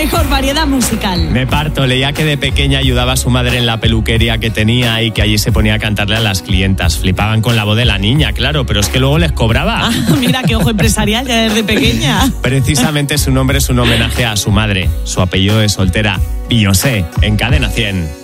mejor variedad musical. Me parto, leía que de pequeña ayudaba a su madre en la peluquería que tenía y que allí se ponía a cantarle a las clientas. Flipaban con la voz de la niña, claro, pero es que luego les cobraba. Mira qué ojo empresarial ya desde pequeña. Precisamente su nombre es un homenaje a su madre. Su apellido es soltera, Beyoncé, en Cadena 100.